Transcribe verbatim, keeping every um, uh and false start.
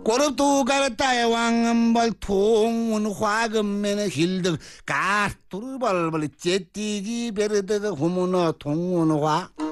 고럽도 가르다의 왕은벌 통운화금매는 hil득 가뚜르벌벌 제띠기 베르드가 후문어 통운화